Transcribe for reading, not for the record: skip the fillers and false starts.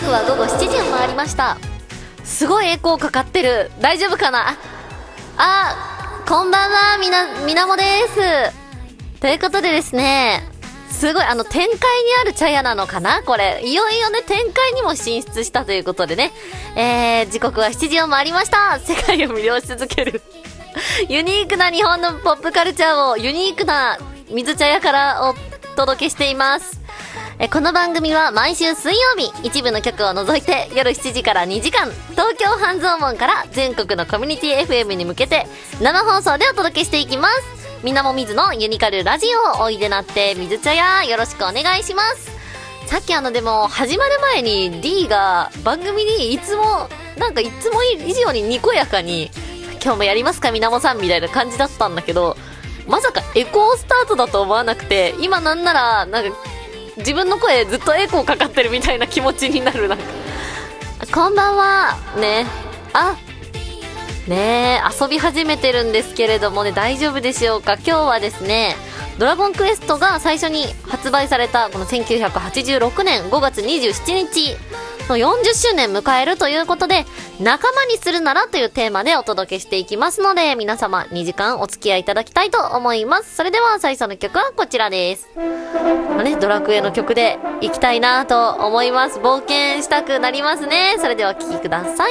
刻は午後7時を回りました。すごいエコーかかってる。大丈夫かな。こんばんは、みなもです。ということでですね、すごい展開にある茶屋なのかなこれ。いよいよね、展開にも進出したということでね。時刻は7時を回りました。世界を魅了し続ける。ユニークな日本のポップカルチャーをユニークな水茶屋からお届けしています。この番組は毎週水曜日、一部の局を除いて夜7時から2時間、東京半蔵門から全国のコミュニティ FM に向けて生放送でお届けしていきます。みなもみずのユニカルラジオ、おいでなって水茶屋、よろしくお願いします。さっきでも始まる前に D が番組にいつも以上ににこやかに今日もやりますかみなもさんみたいな感じだったんだけど、まさかエコースタートだと思わなくて、今なんなら自分の声ずっとエコーかかってるみたいな気持ちになる。こんばんはね。遊び始めてるんですけれどもね、大丈夫でしょうか。今日はですね、ドラゴンクエストが最初に発売されたこの1986年5月27日の40周年迎えるということで、仲間にするならというテーマでお届けしていきますので、皆様2時間お付き合いいただきたいと思います。それでは最初の曲はこちらです。ドラクエの曲で行きたいなと思います。冒険したくなりますね。それではお聴きください。